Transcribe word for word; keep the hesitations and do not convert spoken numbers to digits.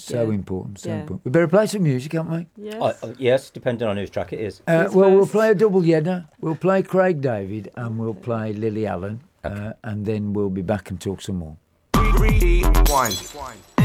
so Yeah. important, so Yeah. important. We better play some music, can't we? Yes. Oh, oh, yes, depending on whose track it is. Uh, Who's well, we'll first? play a double yedder. We'll play Craig David and we'll play Lily Allen, uh, and then we'll be back and talk some more. Rewind.